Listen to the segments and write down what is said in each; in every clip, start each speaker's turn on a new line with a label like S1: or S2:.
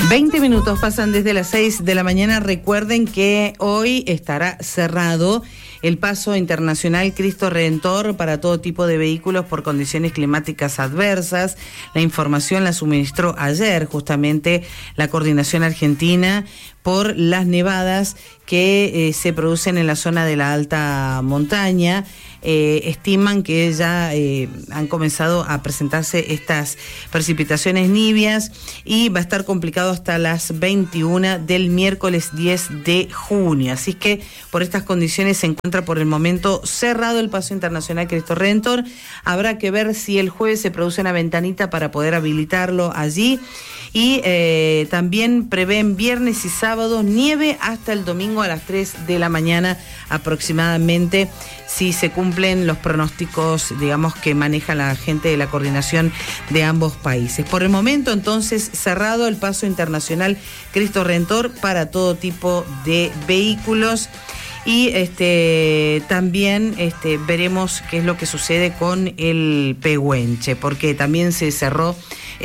S1: 20 minutos pasan desde las 6 de la mañana. Recuerden que hoy estará cerrado el paso internacional Cristo Redentor para todo tipo de vehículos por condiciones climáticas adversas. La información la suministró ayer justamente la Coordinación Argentina por las nevadas que se producen en la zona de la alta montaña. Estiman que ya han comenzado a presentarse estas precipitaciones nivias y va a estar complicado hasta las 21 del miércoles 10 de junio. Así que por estas condiciones se encuentra por el momento cerrado el paso internacional Cristo Redentor. Habrá que ver si el jueves se produce una ventanita para poder habilitarlo allí. Y también prevén viernes y sábado nieve hasta el domingo a las 3 de la mañana aproximadamente, si se cumplen los pronósticos, digamos, que maneja la gente de la coordinación de ambos países. Por el momento, entonces, cerrado el paso internacional Cristo Redentor para todo tipo de vehículos. Y también veremos qué es lo que sucede con el Pehuenche, porque también se cerró.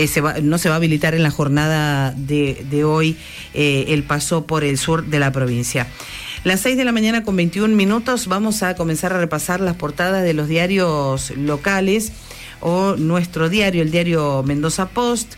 S1: No se va a habilitar en la jornada de hoy el paso por el sur de la provincia. Las 6 de la mañana con 21 minutos vamos a comenzar a repasar las portadas de los diarios locales o nuestro diario, el diario Mendoza Post,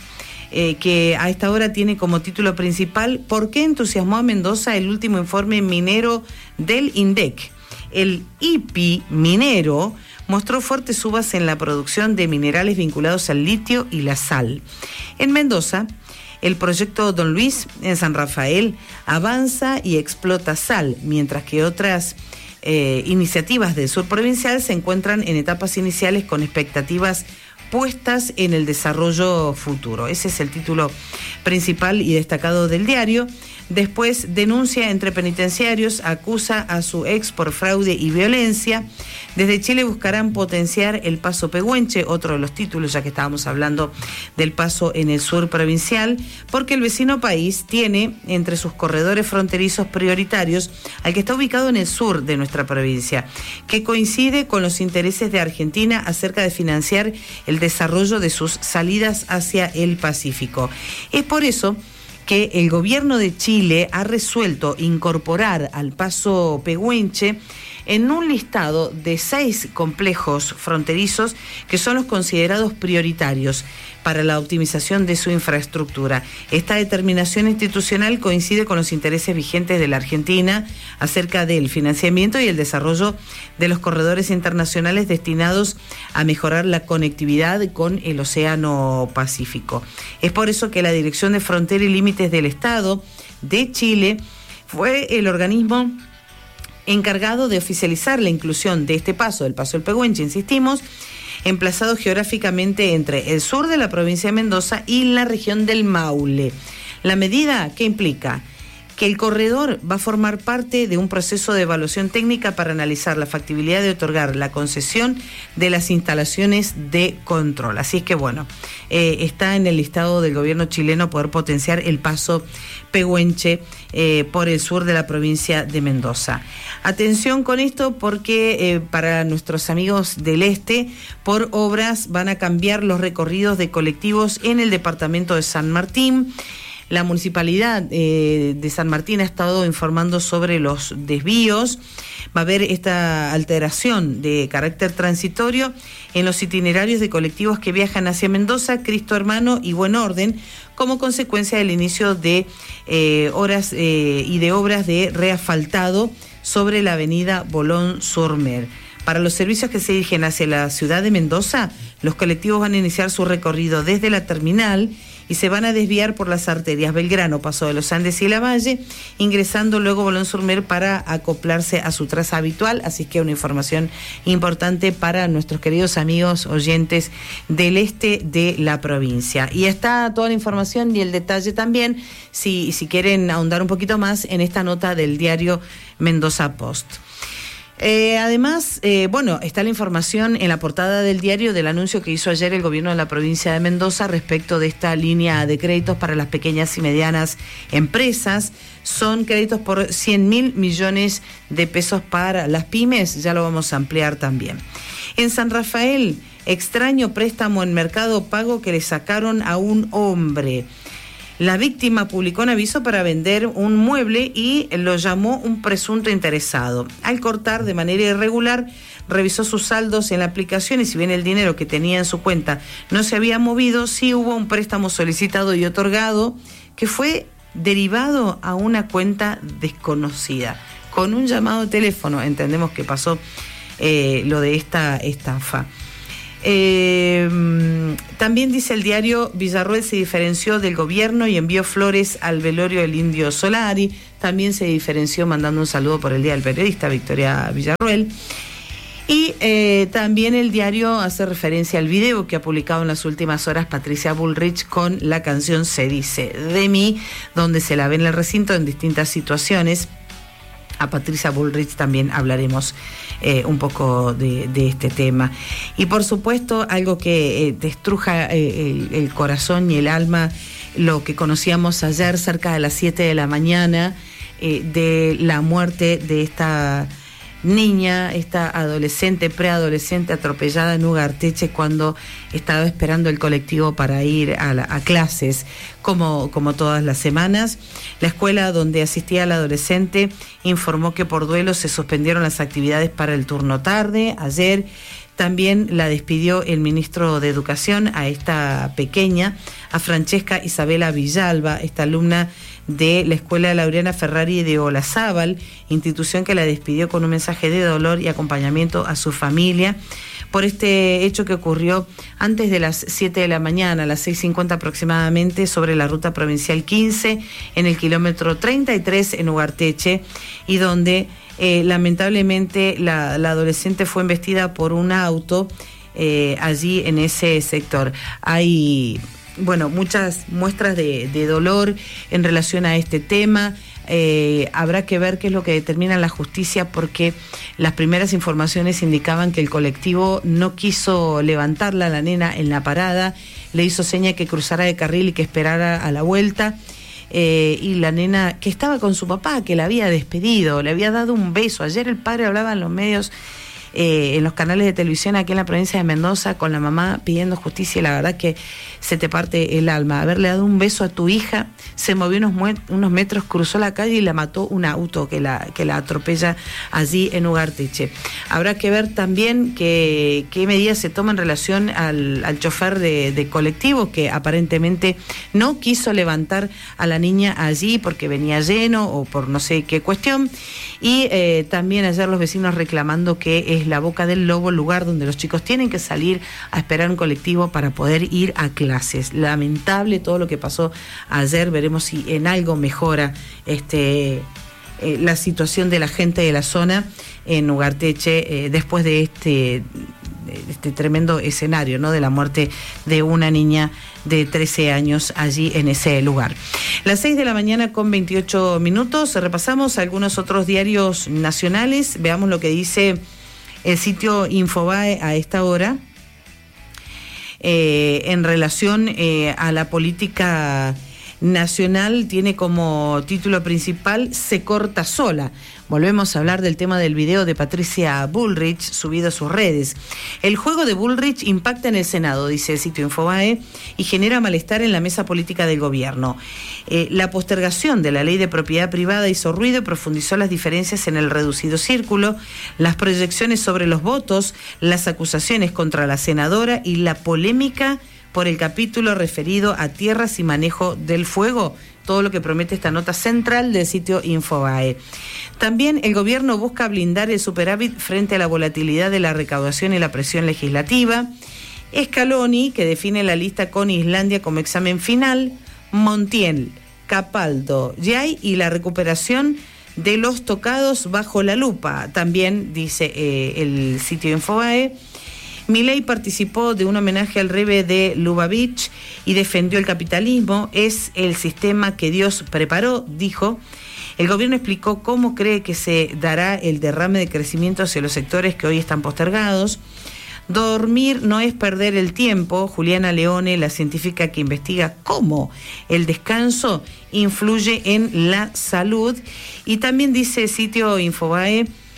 S1: que a esta hora tiene como título principal ¿Por qué entusiasmó a Mendoza el último informe minero del INDEC? El IPI minero mostró fuertes subas en la producción de minerales vinculados al litio y la sal. En Mendoza, el proyecto Don Luis en San Rafael avanza y explota sal, mientras que otras iniciativas del sur provincial se encuentran en etapas iniciales con expectativas puestas en el desarrollo futuro. Ese es el título principal y destacado del diario. Después, denuncia entre penitenciarios, acusa a su ex por fraude y violencia. Desde Chile buscarán potenciar el paso Pehuenche, otro de los títulos, ya que estábamos hablando del paso en el sur provincial, porque el vecino país tiene entre sus corredores fronterizos prioritarios al que está ubicado en el sur de nuestra provincia, que coincide con los intereses de Argentina acerca de financiar el desarrollo de sus salidas hacia el Pacífico. Es por eso que el gobierno de Chile ha resuelto incorporar al paso Pehuenche en un listado de 6 complejos fronterizos que son los considerados prioritarios para la optimización de su infraestructura. Esta determinación institucional coincide con los intereses vigentes de la Argentina acerca del financiamiento y el desarrollo de los corredores internacionales destinados a mejorar la conectividad con el Océano Pacífico. Es por eso que la Dirección de Frontera y Límites del Estado de Chile fue el organismo encargado de oficializar la inclusión de este paso, el paso del Pehuenche, insistimos, emplazado geográficamente entre el sur de la provincia de Mendoza y la región del Maule. La medida, ¿qué implica? Que el corredor va a formar parte de un proceso de evaluación técnica para analizar la factibilidad de otorgar la concesión de las instalaciones de control. Así es que bueno, está en el listado del gobierno chileno poder potenciar el paso Pehuenche por el sur de la provincia de Mendoza. Atención con esto porque para nuestros amigos del este, por obras van a cambiar los recorridos de colectivos en el departamento de San Martín. La municipalidad de San Martín ha estado informando sobre los desvíos. Va a haber esta alteración de carácter transitorio en los itinerarios de colectivos que viajan hacia Mendoza, Cristo Hermano y Buen Orden, como consecuencia del inicio de obras de reasfaltado sobre la avenida Bolón-Surmer. Para los servicios que se dirigen hacia la ciudad de Mendoza, los colectivos van a iniciar su recorrido desde la terminal y se van a desviar por las arterias Belgrano, Paso de los Andes y Lavalle, ingresando luego Bolón-Surmer para acoplarse a su traza habitual. Así que una información importante para nuestros queridos amigos oyentes del este de la provincia. Y está toda la información y el detalle también, si quieren ahondar un poquito más, en esta nota del diario Mendoza Post. Además, está la información en la portada del diario del anuncio que hizo ayer el gobierno de la provincia de Mendoza respecto de esta línea de créditos para las pequeñas y medianas empresas. Son créditos por 100.000 millones de pesos para las pymes, ya lo vamos a ampliar también. En San Rafael, extraño préstamo en Mercado Pago que le sacaron a un hombre. La víctima publicó un aviso para vender un mueble y lo llamó un presunto interesado. Al cortar de manera irregular, revisó sus saldos en la aplicación y si bien el dinero que tenía en su cuenta no se había movido, sí hubo un préstamo solicitado y otorgado que fue derivado a una cuenta desconocida. Con un llamado de teléfono entendemos que pasó lo de esta estafa. También dice el diario, Villarroel se diferenció del gobierno y envió flores al velorio del Indio Solari. También se diferenció mandando un saludo por el Día del Periodista, Victoria Villarroel. Y también el diario hace referencia al video que ha publicado en las últimas horas Patricia Bullrich con la canción Se dice de mí, donde se la ve en el recinto en distintas situaciones. A Patricia Bullrich también hablaremos un poco de este tema. Y por supuesto, algo que destruja el corazón y el alma, lo que conocíamos ayer cerca de las 7 de la mañana, de la muerte de esta niña, esta adolescente, preadolescente atropellada en Ugarteche cuando estaba esperando el colectivo para ir a clases, como todas las semanas. La escuela donde asistía la adolescente informó que por duelo se suspendieron las actividades para el turno tarde. Ayer también la despidió el ministro de Educación a esta pequeña, a Francesca Isabela Villalba, esta alumna de la Escuela Laureana Ferrari de Olazábal, institución que la despidió con un mensaje de dolor y acompañamiento a su familia por este hecho que ocurrió antes de las 7 de la mañana, a las 6:50 aproximadamente, sobre la ruta provincial 15, en el kilómetro 33 en Ugarteche, y donde lamentablemente la adolescente fue embestida por un auto allí en ese sector. Hay muchas muestras de dolor en relación a este tema. Habrá que ver qué es lo que determina la justicia, porque las primeras informaciones indicaban que el colectivo no quiso levantarla, la nena, en la parada, le hizo seña que cruzara de carril y que esperara a la vuelta. Y la nena, que estaba con su papá, que la había despedido, le había dado un beso. Ayer el padre hablaba en los medios, en los canales de televisión aquí en la provincia de Mendoza, con la mamá pidiendo justicia, y la verdad que se te parte el alma. Haberle dado un beso a tu hija, se movió unos metros, cruzó la calle y la mató un auto que la atropella allí en Ugarteche. Habrá que ver también qué medidas se toman en relación al chofer de colectivo, que aparentemente no quiso levantar a la niña allí porque venía lleno o por no sé qué cuestión. Y también ayer los vecinos reclamando que es la Boca del Lobo el lugar donde los chicos tienen que salir a esperar un colectivo para poder ir a clases. Lamentable todo lo que pasó ayer. Veremos si en algo mejora la situación de la gente de la zona en Ugarteche después de este tremendo escenario, ¿no?, de la muerte de una niña de 13 años allí en ese lugar. Las 6 de la mañana con 28 minutos. Repasamos algunos otros diarios nacionales. Veamos lo que dice el sitio Infobae a esta hora en relación a la política nacional. Tiene como título principal: se corta sola. Volvemos a hablar del tema del video de Patricia Bullrich subido a sus redes. El juego de Bullrich impacta en el Senado, dice el sitio Infobae, y genera malestar en la mesa política del gobierno. La postergación de la ley de propiedad privada hizo ruido y profundizó las diferencias en el reducido círculo, las proyecciones sobre los votos, las acusaciones contra la senadora y la polémica por el capítulo referido a tierras y manejo del fuego. Todo lo que promete esta nota central del sitio Infobae. También el gobierno busca blindar el superávit frente a la volatilidad de la recaudación y la presión legislativa. Scaloni, que define la lista con Islandia como examen final. Montiel, Capaldo, Yay y la recuperación de los tocados bajo la lupa. También dice el sitio Infobae. Milei participó de un homenaje al rebe de Lubavitch y defendió el capitalismo. Es el sistema que Dios preparó, dijo. El gobierno explicó cómo cree que se dará el derrame de crecimiento hacia los sectores que hoy están postergados. Dormir no es perder el tiempo. Juliana Leone, la científica que investiga cómo el descanso influye en la salud. Y también dice el sitio Infobae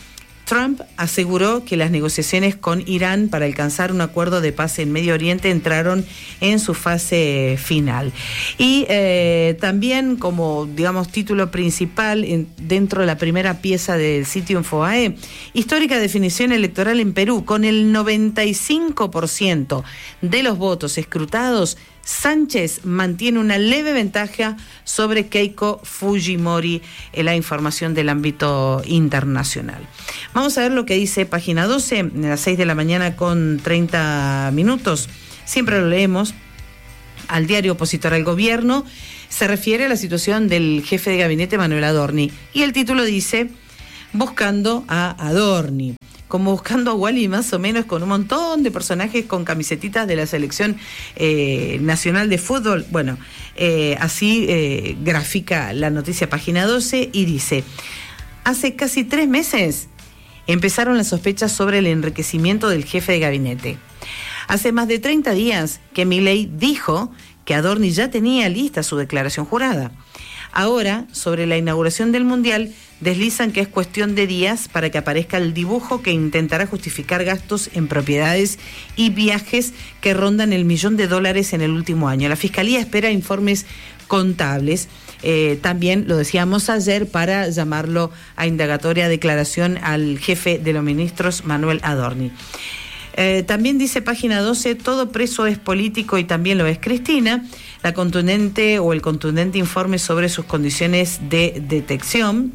S1: Trump aseguró que las negociaciones con Irán para alcanzar un acuerdo de paz en Medio Oriente entraron en su fase final. Y también como, digamos, título principal dentro de la primera pieza del sitio Infobae, histórica definición electoral en Perú, con el 95% de los votos escrutados, Sánchez mantiene una leve ventaja sobre Keiko Fujimori en la información del ámbito internacional. Vamos a ver lo que dice Página 12, a las 6 de la mañana con 30 minutos. Siempre lo leemos. Al diario opositor al gobierno se refiere a la situación del jefe de gabinete Manuel Adorni. Y el título dice, buscando a Adorni. Como buscando a Wally, más o menos, con un montón de personajes con camisetitas de la selección nacional de fútbol. Bueno, así grafica la noticia Página 12 y dice, hace casi 3 meses empezaron las sospechas sobre el enriquecimiento del jefe de gabinete. Hace más de 30 días que Milei dijo que Adorni ya tenía lista su declaración jurada. Ahora, sobre la inauguración del Mundial, deslizan que es cuestión de días para que aparezca el dibujo que intentará justificar gastos en propiedades y viajes que rondan el $1.000.000 en el último año. La Fiscalía espera informes contables, también lo decíamos ayer, para llamarlo a indagatoria declaración al jefe de los ministros, Manuel Adorni. También dice Página 12, todo preso es político y también lo es Cristina. El contundente informe sobre sus condiciones de detención,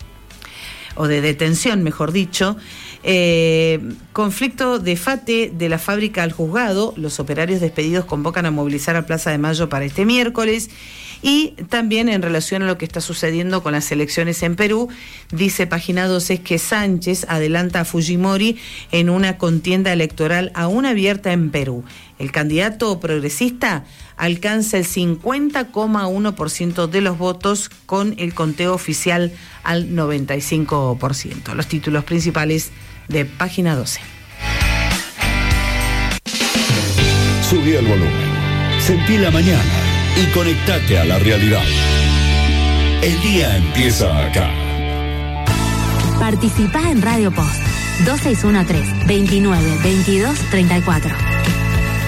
S1: mejor dicho. Conflicto de FATE de la fábrica al juzgado. Los operarios despedidos convocan a movilizar a Plaza de Mayo para este miércoles. Y también en relación a lo que está sucediendo con las elecciones en Perú, dice Página 12 que Sánchez adelanta a Fujimori en una contienda electoral aún abierta en Perú. El candidato progresista alcanza el 50,1% de los votos, con el conteo oficial al 95%. Los títulos principales de Página 12.
S2: Subí el volumen, sentí la mañana y conectate a la realidad. El día empieza acá.
S3: Participá en Radio Post 2613 29 22 34.